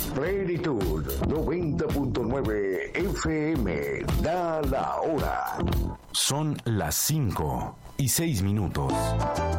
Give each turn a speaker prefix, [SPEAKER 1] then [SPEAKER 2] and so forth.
[SPEAKER 1] Plenitud 90.9 FM. Da la hora.
[SPEAKER 2] Son las 5:06.